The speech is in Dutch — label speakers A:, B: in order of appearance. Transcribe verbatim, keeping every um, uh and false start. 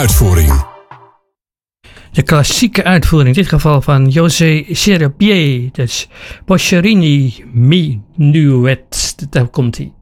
A: Uitvoering.
B: De klassieke uitvoering, in dit geval van José Cherubia, dus Boccherini Minuet. Daar komt hij.